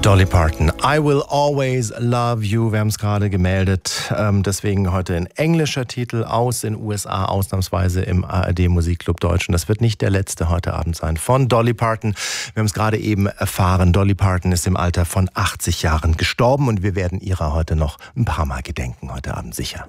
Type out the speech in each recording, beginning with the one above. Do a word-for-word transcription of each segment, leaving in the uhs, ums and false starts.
Dolly Parton, I Will Always Love You. Wir haben es gerade gemeldet. Ähm, deswegen heute ein englischer Titel aus den U S A, ausnahmsweise im A R D Musikclub Deutsch. Und das wird nicht der letzte heute Abend sein von Dolly Parton. Wir haben es gerade eben erfahren. Dolly Parton ist im Alter von achtzig Jahren gestorben und wir werden ihrer heute noch ein paar Mal gedenken, heute Abend sicher.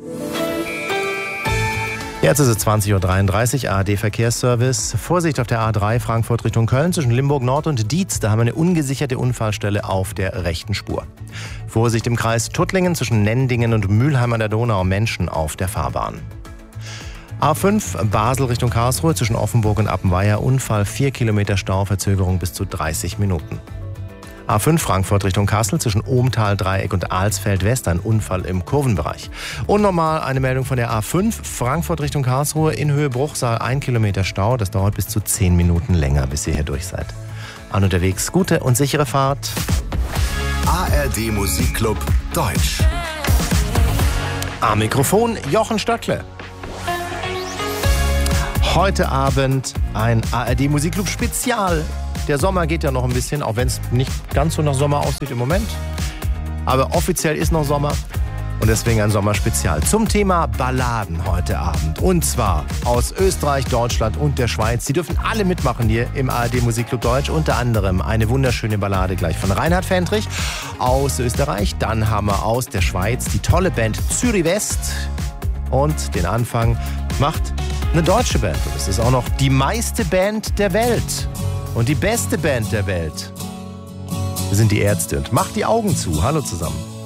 Jetzt ist es zwanzig Uhr dreiunddreißig, A R D Verkehrsservice. Vorsicht auf der A drei Frankfurt Richtung Köln zwischen Limburg Nord und Dietz. Da haben wir eine ungesicherte Unfallstelle auf der rechten Spur. Vorsicht im Kreis Tuttlingen zwischen Nendingen und Mülheim an der Donau. Menschen auf der Fahrbahn. A fünf Basel Richtung Karlsruhe zwischen Offenburg und Appenweier. Unfall, vier Kilometer Stau, Verzögerung bis zu dreißig Minuten. A fünf Frankfurt Richtung Kassel zwischen Ohmtal, Dreieck und Alsfeld West, ein Unfall im Kurvenbereich. Und nochmal eine Meldung von der A fünf Frankfurt Richtung Karlsruhe in Höhe Bruchsal, ein Kilometer Stau. Das dauert bis zu zehn Minuten länger, bis ihr hier durch seid. An unterwegs, gute und sichere Fahrt. A R D Musikclub Deutsch. Am Mikrofon Jochen Stöckle. Heute Abend ein A R D Musikclub Spezial. Der Sommer geht ja noch ein bisschen, auch wenn es nicht ganz so nach Sommer aussieht im Moment. Aber offiziell ist noch Sommer und deswegen ein Sommerspezial zum Thema Balladen heute Abend. Und zwar aus Österreich, Deutschland und der Schweiz. Sie dürfen alle mitmachen hier im A R D Musikclub Deutsch. Unter anderem eine wunderschöne Ballade gleich von Reinhard Fendrich aus Österreich. Dann haben wir aus der Schweiz die tolle Band Zürich West. Und den Anfang macht eine deutsche Band. Und es ist auch noch die meiste Band der Welt. Und die beste Band der Welt. Wir sind die Ärzte und macht die Augen zu. Hallo zusammen.